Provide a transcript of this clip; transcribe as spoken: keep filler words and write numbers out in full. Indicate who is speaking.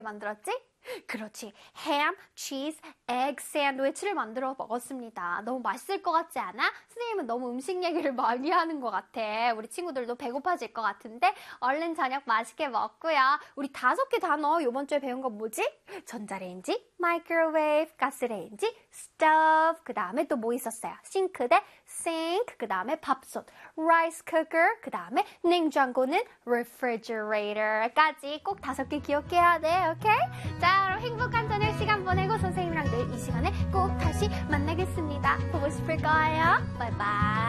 Speaker 1: 만들었지? 그렇지. 햄, 치즈, 에그 샌드위치를 만들어 먹었습니다. 너무 맛있을 것 같지 않아? 선생님은 너무 음식 얘기를 많이 하는 것 같아. 우리 친구들도 배고파질 것 같은데 얼른 저녁 맛있게 먹고요. 우리 다섯 개 단어 이번 주에 배운 거 뭐지? 전자레인지, 마이크로웨이브, 가스레인지, 스토브, 그 다음에 또 뭐 있었어요? 싱크대, sink, 그 다음에 밥솥, rice cooker, 그 다음에 냉장고는 refrigerator까지 꼭 다섯 개 기억해야 돼, 오케이? 자, 그럼 행복한 저녁 시간 보내고 선생님이랑 내일 이 시간에 꼭 다시 만나겠습니다. 보고 싶을 거예요. 바이바이.